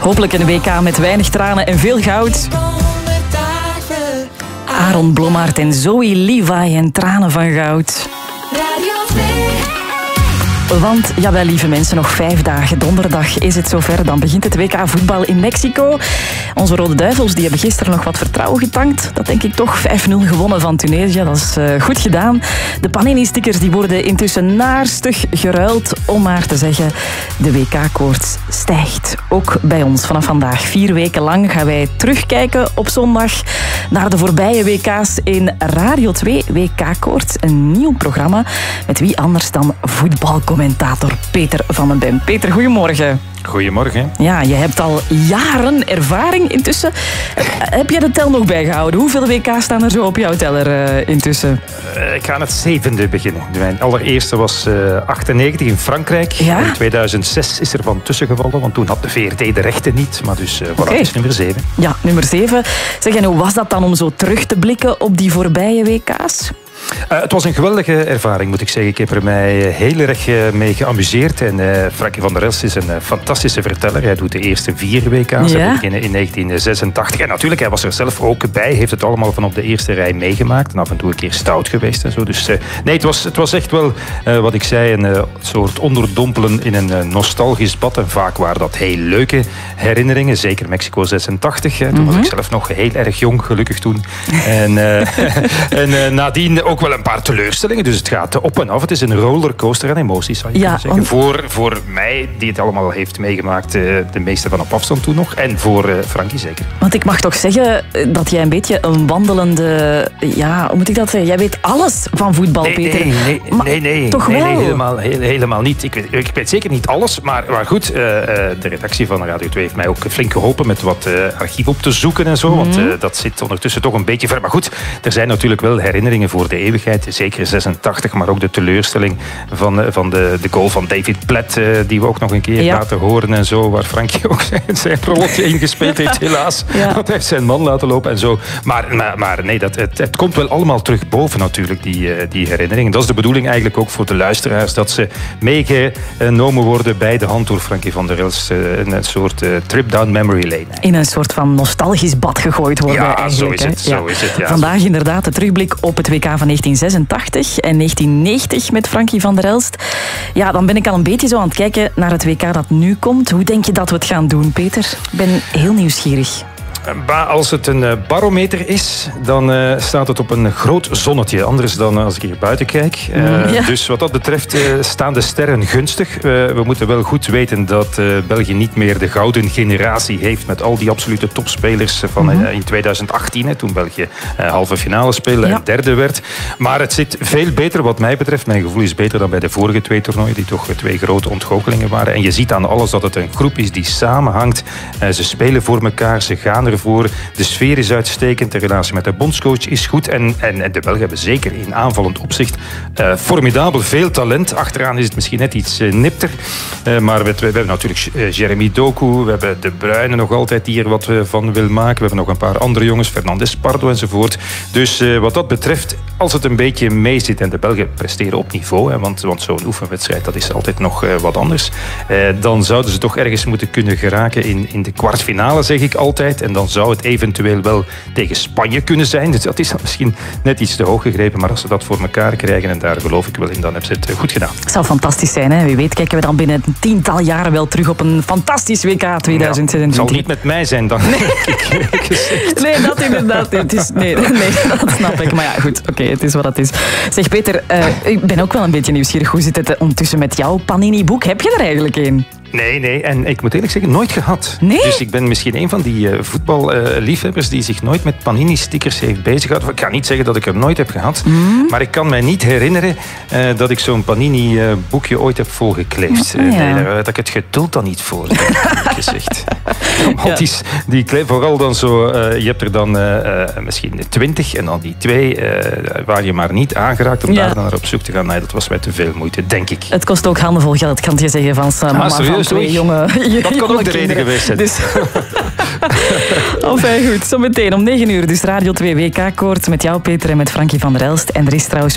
Hopelijk een WK met weinig tranen en veel goud. Aaron Blommaert en Zoe Levi en tranen van goud. Radio 2. Want, jawel lieve mensen, nog 5 dagen. Donderdag is het zover. Dan begint het WK voetbal in Mexico. Onze Rode Duivels die hebben gisteren nog wat vertrouwen getankt. Dat denk ik toch. 5-0 gewonnen van Tunesië. Dat is goed gedaan. De Panini-stickers die worden intussen naarstig geruild. Om maar te zeggen, de WK-koorts stijgt. Ook bij ons vanaf vandaag. 4 weken lang gaan wij terugkijken op zondag naar de voorbije WK's in Radio 2. WK-koorts, een nieuw programma. Met wie anders dan voetbalcommentator Peter van den Bem. Peter, goedemorgen. Goedemorgen. Ja, je hebt al jaren ervaring intussen. Heb je de tel nog bijgehouden? Hoeveel WK's staan er zo op jouw teller intussen? Ik ga aan het 7e beginnen. Mijn allereerste was 98 in Frankrijk. Ja? In 2006 is er van tussen gevallen, want toen had de VRT de rechten niet. Maar dus voilà, is nummer 7. Ja, nummer 7. Zeg, en hoe was dat dan om zo terug te blikken op die voorbije WK's? Het was een geweldige ervaring, moet ik zeggen. Ik heb er mij heel erg mee geamuseerd. En Frankie van der Elst is een fantastische verteller. Hij doet de eerste 4 WK's. Ja? Hij beginnen in 1986. En natuurlijk, hij was er zelf ook bij. Heeft het allemaal van op de eerste rij meegemaakt. En af en toe een keer stout geweest en zo. Dus nee, het was echt wel, wat ik zei, een soort onderdompelen in een nostalgisch bad. En vaak waren dat heel leuke herinneringen. Zeker Mexico 86. Toen was ik zelf nog heel erg jong, gelukkig toen. En nadien ook wel een paar teleurstellingen. Dus het gaat op en af. Het is een rollercoaster aan emoties, zou je kunnen zeggen. Voor mij, die het allemaal heeft meegemaakt, de meeste van op afstand toen nog. En voor Frankie zeker. Want ik mag toch zeggen dat jij een beetje een wandelende... Ja, hoe moet ik dat zeggen? Jij weet alles van voetbal, Peter. Nee, toch wel? helemaal niet. Ik weet zeker niet alles. Maar goed, de redactie van Radio 2 heeft mij ook flink geholpen met wat archief op te zoeken en zo. Want dat zit ondertussen toch een beetje ver. Maar goed, er zijn natuurlijk wel herinneringen voor de eeuwigheid. Zeker 86, maar ook de teleurstelling van de goal van David Platt, die we ook nog een keer laten horen en zo, waar Frankie ook zijn prolotje ingespeeld heeft, helaas. Want hij heeft zijn man laten lopen en zo. Maar nee, het komt wel allemaal terug boven natuurlijk, die herinneringen. Dat is de bedoeling eigenlijk ook voor de luisteraars, dat ze meegenomen worden bij de hand door Frankie van der Elst. Een soort trip down memory lane. In een soort van nostalgisch bad gegooid worden. Ja, zo is het. Ja. Vandaag inderdaad de terugblik op het WK van 1986 en 1990 met Frankie van der Elst. Ja, dan ben ik al een beetje zo aan het kijken naar het WK dat nu komt. Hoe denk je dat we het gaan doen, Peter? Ik ben heel nieuwsgierig. Als het een barometer is, dan staat het op een groot zonnetje. Anders dan als ik hier buiten kijk. Dus wat dat betreft staan de sterren gunstig. We moeten wel goed weten dat België niet meer de gouden generatie heeft met al die absolute topspelers van in 2018. Toen België halve finale speelde en derde werd. Maar het zit veel beter wat mij betreft. Mijn gevoel is beter dan bij de vorige 2 toernooien, die toch 2 grote ontgoochelingen waren. En je ziet aan alles dat het een groep is die samenhangt. Ze spelen voor elkaar, ze gaan ervoor. De sfeer is uitstekend, de relatie met de bondscoach is goed. En de Belgen hebben zeker in aanvallend opzicht formidabel veel talent. Achteraan is het misschien net iets nipter. Maar we hebben natuurlijk Jeremy Doku. We hebben De Bruyne nog altijd die er wat van wil maken. We hebben nog een paar andere jongens, Fernandes Pardo enzovoort. Dus wat dat betreft, als het een beetje mee zit en de Belgen presteren op niveau, want zo'n oefenwedstrijd dat is altijd nog wat anders, dan zouden ze toch ergens moeten kunnen geraken in de kwartfinale, zeg ik altijd. En dan zou het eventueel wel tegen Spanje kunnen zijn. Dus dat is dan misschien net iets te hoog gegrepen. Maar als ze dat voor elkaar krijgen, en daar geloof ik wel in, dan hebben ze het goed gedaan. Het zou fantastisch zijn, hè? Wie weet kijken we dan binnen een 10-tal jaren wel terug op een fantastisch WK 2026. Het zal niet met mij zijn dan. Nee, dat inderdaad. Nee, dat snap ik. Maar ja, goed. Oké, het is wat het is. Zeg Peter, ik ben ook wel een beetje nieuwsgierig. Hoe zit het ondertussen met jouw Panini-boek? Heb je er eigenlijk een? Nee. En ik moet eerlijk zeggen, nooit gehad. Nee? Dus ik ben misschien een van die voetballiefhebbers die zich nooit met Panini-stickers heeft beziggehouden. Ik ga niet zeggen dat ik er nooit heb gehad. Maar ik kan mij niet herinneren dat ik zo'n Panini-boekje ooit heb volgekleefd. Nee, daar heb ik het geduld dan niet voor, heb gezegd. Want die vooral dan zo... je hebt er dan misschien 20 en dan die 2 waar je maar niet aangeraakt om daar dan naar op zoek te gaan. Nee, dat was mij te veel moeite, denk ik. Het kost ook handenvol geld, kan je zeggen, van mama van 2 jonge dat kan ook de reden geweest zijn. Dus. Enfin, goed. Zometeen om 9 uur dus Radio 2 WK-koorts met jou, Peter, en met Frankie van der Elst. En er is trouwens